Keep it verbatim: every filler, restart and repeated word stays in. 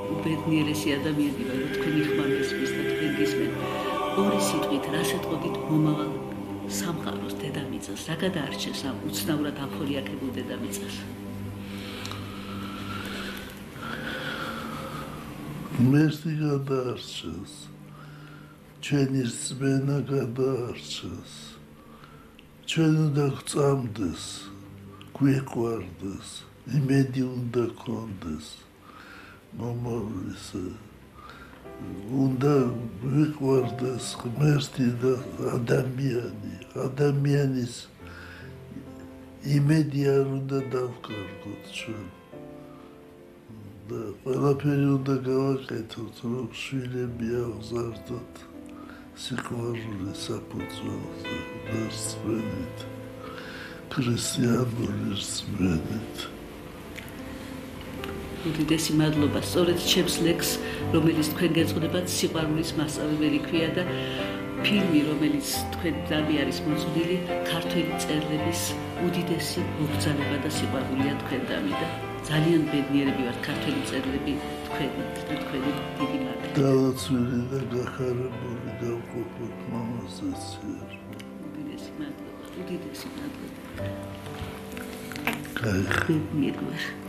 უბედნიერესი ადამიანი ვარ, რომ თქვენი ხმა მესმის და თქვენ გისმენთ. ორი სიტყვით რა შეტყოდით მომავალ სამყაროს დედამიწას, რა გადაარჩეს ამ უცნაურად ამხოლიაქებულ დედამიწას? მერტი გადაარჩეს, ჩვენი რწმენა გადაარჩეს, ჩვენ უნდა გვწამდეს, გვიყვარდეს, იმედი უნდა გქონდეს მომავლისა. უნდა ვიყვარდეს ღმერთი და ადამიანი. ადამიანის იმედი არ უნდა დავკარგოთ ჩვენ. და ყველაფერი უნდა გავაკეთოთ, რომ შვილები აღზარდოთ სიყვარულის საფუძველზე და რწმენით, ქრისტიანული რწმენით. უდიდესი მადლობა. სწორედ ჩემს ლექს, რომელიც თქვენ გეძღვნებათ, სიყვარულის მასწავლებელი ქვია და ფილმი, რომელიც თქვენდამი არის მოწვდილი, ქართველი მწერლების უდიდესი მობრძანება და სიყვარულია თქვენდამი და ძალიან ბედნიერები ვართ ქართველი მწერლები თქვენით და თქვენი დიდი მადლობა. დავაცვილი და გახარებული გავყოფოთ მამაზეც. უდიდესი მადლობა. უდიდესი მადლობა. კაი. ბედნიერი ვარ.